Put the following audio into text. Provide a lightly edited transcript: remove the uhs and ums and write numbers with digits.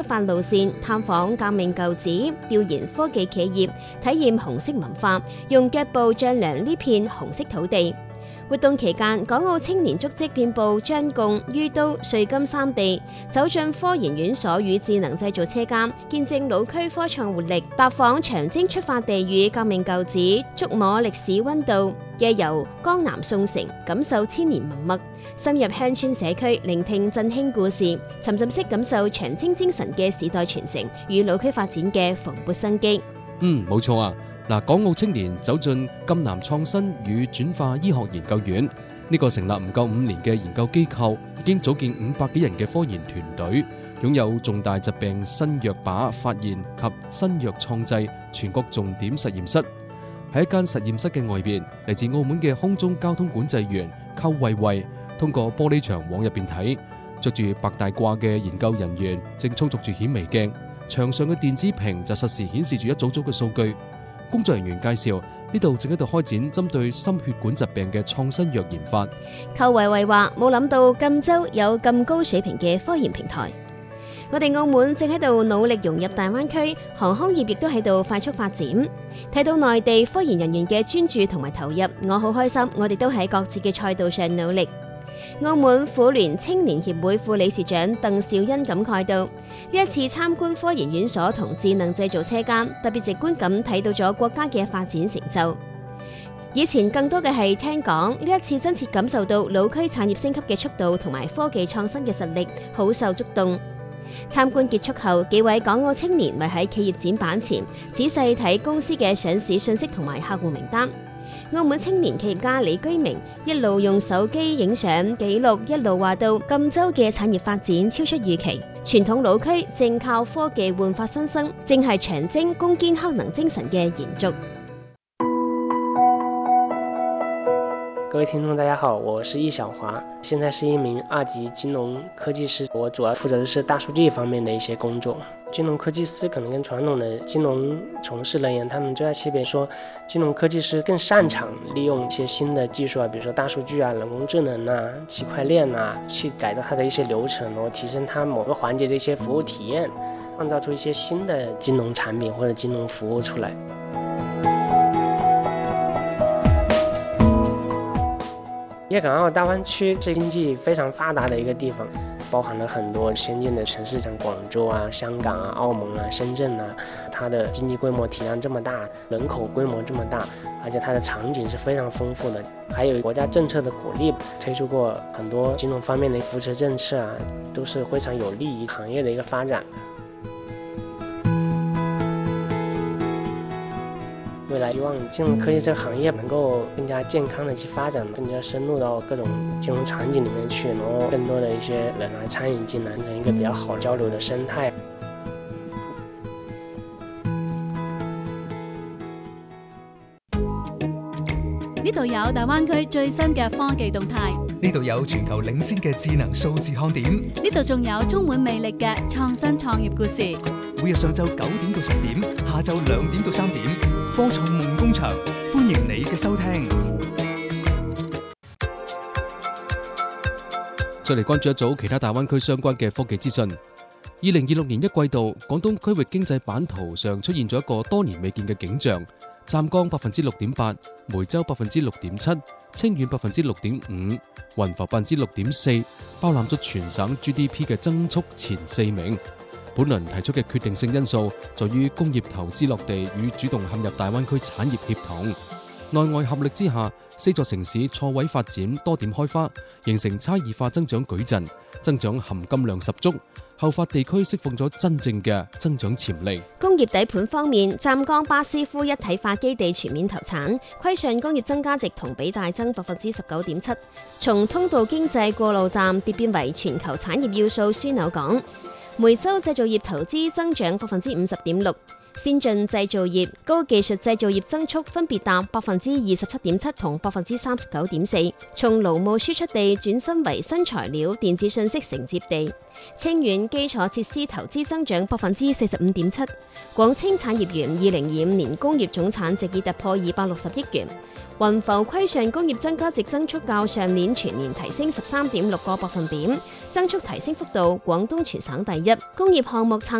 發路線，探訪革命舊址，調研科技企業，體驗紅色文化，用腳步丈量呢片紅色土地。活動期間，港澳青年足跡遍佈張貢、于都、穗金三地，走進科研院所與智能製造車間，見證老區科創活力；踏訪長征出發地與革命舊址，觸摸歷史溫度；夜遊江南宋城，感受千年文物；深入鄉村社區，聆聽振興故事，沉浸式感受長征精神嘅時代傳承與老區發展嘅蓬勃生機。 冇錯啊！港澳青年走進贛南創新與轉化醫學研究院，呢個成立唔夠5年嘅研究機構，已經組建500幾人嘅科研團隊，擁有重大疾病新藥靶發現及新藥創製全國重點實驗室。喺一間實驗室嘅外邊，嚟自澳門嘅空中交通管制員寇慧慧通過玻璃牆往入邊睇，着住白大褂嘅研究人員正操作住顯微鏡，牆上嘅電子屏就實時顯示住一組組嘅數據。工作人員介紹，呢度正喺度開展針對心血管疾病嘅創新藥研發。 寇慧慧話：冇諗到贛州有咁高水平嘅科研平台。我哋澳門正喺度努力融入大灣區，航空業亦都喺度快速發展。睇到內地科研人員嘅專注同埋投入，我好開心。我哋都喺各自嘅賽道上努力。澳門婦聯青年協會副理事長鄧兆恩感慨到：呢一次參觀科研院所同智能製造車間，特別直觀咁睇到咗國家嘅發展成就。以前更多嘅係聽講，呢一次真切感受到老區產業升級嘅速度同埋科技創新嘅實力，好受觸動。參觀結束後，幾位港澳青年咪喺企業展板前仔細睇公司嘅上市信息同埋客戶名單。澳門青年企業家李居明一路用手機影相記錄，一路話到贛州嘅產業發展超出預期，傳統老區正靠科技煥發新生，正係長征攻堅克能精神嘅延續。 各位聽眾大家好，我是易小華，現在是一名2級金融科技師，我主要負責的是大數據方面的一些工作。金融科技師可能跟傳統的金融從事人員，他們最大區別說，金融科技師更擅長利用一些新的技術啊，比如說大數據啊、人工智能啊、區塊鏈啊，去改造它的一些流程，然後提升它某個環節的一些服務體驗，創造出一些新的金融產品或者金融服務出來。粵港澳大灣區是經濟非常發達的一個地方，包含了很多先進的城市，像廣州啊、香港啊、澳門啊、深圳啊，它的經濟規模體量這麼大，人口規模這麼大，而且它的場景是非常豐富的，還有國家政策的鼓勵，推出過很多金融方面的扶持政策啊，都是非常有利於行業的一個發展。未來希望金融科技這個行業能夠更加健康的去發展，更加深入到各種金融場景裡面去，然後更多的一些人來參與進來，成一個比較好交流的生態。 呢度有大灣區最新嘅科技動態， 呢度有全球領先嘅智能數字看點， 呢度仲有充滿魅力嘅創新創業故事。 每日上晝9點到10點，下晝2點到3點，科創夢工場，歡迎你嘅收聽。 再嚟關注一組其他大灣區相關嘅科技資訊。2026年1季度，廣東區域經濟版圖上出現咗一個多年未見嘅景象。湛江6.8%，梅州6.7%，清遠6.5%，雲浮6.4%，包攬咗全省 GDP 嘅增速前4名。本輪提出嘅決定性因素，在於工業投資落地與主動陷入大灣區產業協同。內外合力之下，4座城市錯位發展，多點開花，形成差異化增長矩陣，增長含金量十足。後發地區釋放咗真正嘅增長潛力。 工業底盤方面，湛江巴斯夫一體化基地全面投產，規上工業增加值同比大增19.7%，從通道經濟過路站跌變為全球產業要素樞紐港。梅州製造業投資增長50.6%，先進製造業、高技術製造業增速分別達27.7%同39.4%，從勞務輸出地轉身為新材料、電子信息承接地。清遠基礎設施投資增長45.7%，廣清產業園2025年工業總產值已突破260億元。雲浮規上工業增加值增速較上年全年提升13.6個百分點，增速提升幅度廣東全省第一。工業項目